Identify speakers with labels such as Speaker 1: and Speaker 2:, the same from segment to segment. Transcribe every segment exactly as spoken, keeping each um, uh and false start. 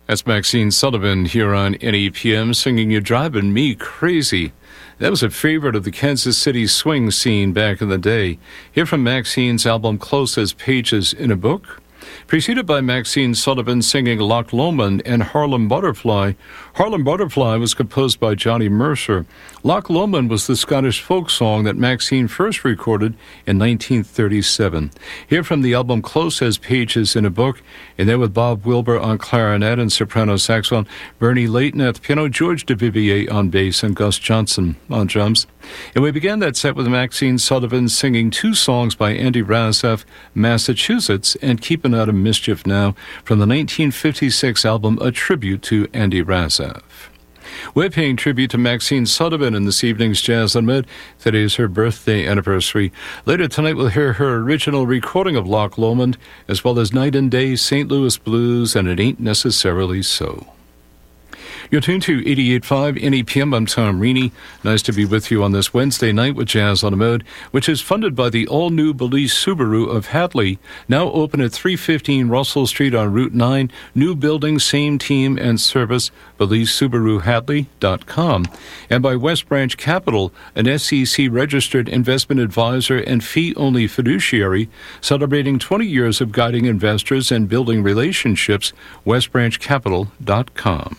Speaker 1: That's Maxine Sullivan here on N E P M singing You're Driving Me Crazy. That was a favorite of the Kansas City swing scene back in the day. Here from Maxine's album Close as Pages in a Book. Preceded by Maxine Sullivan singing Loch Lomond and Harlem Butterfly. Harlem Butterfly was composed by Johnny Mercer. Loch Lomond was the Scottish folk song that Maxine first recorded in nineteen thirty-seven. Here from the album Close as Pages in a Book, and there with Bob Wilbur on clarinet and soprano saxophone, Bernie Layton at the piano, George DeVivier on bass, and Gus Johnson on drums. And we began that set with Maxine Sullivan singing two songs by Andy Razaf, Massachusetts, and Keeping Out of Mischief Now, from the nineteen fifty-six album A Tribute to Andy Razaf. We're paying tribute to Maxine Sullivan in this evening's Jazz on Mid. Today is her birthday anniversary. Later tonight we'll hear her original recording of Loch Lomond, as well as Night and Day, Saint Louis Blues, and It Ain't Necessarily So. You're tuned to eighty-eight point five N E P M. I'm Tom Reaney. Nice to be with you on this Wednesday night with Jazz on the Mode, which is funded by the all-new Belize Subaru of Hadley, now open at three fifteen Russell Street on Route nine. New building, same team and service, Belize Subaru Hadley dot com. And by West Branch Capital, an S E C-registered investment advisor and fee-only fiduciary, celebrating twenty years of guiding investors and building relationships, west branch capital dot com.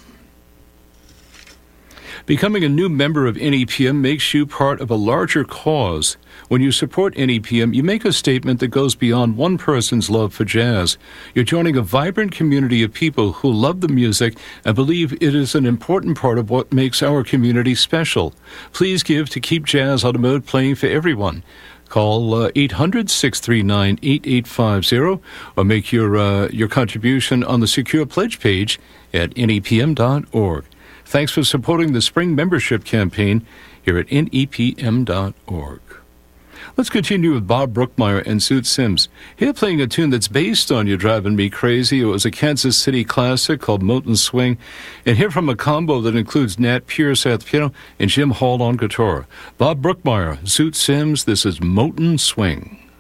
Speaker 1: Becoming a new member of N E P M makes you part of a larger cause. When you support N E P M, you make a statement that goes beyond one person's love for jazz. You're joining a vibrant community of people who love the music and believe it is an important part of what makes our community special. Please give to keep Jazz on the Mode playing for everyone. Call uh, eight hundred, six three nine, eight eight five zero or make your, uh, your contribution on the secure pledge page at N E P M dot org. Thanks for supporting the spring membership campaign here at N E P M dot org. Let's continue with Bob Brookmeyer and Zoot Sims. Here playing a tune that's based on You're Driving Me Crazy. It was a Kansas City classic called Moten Swing. And here from a combo that includes Nat Pierce at the piano and Jim Hall on guitar. Bob Brookmeyer, Zoot Sims, this is Moten Swing.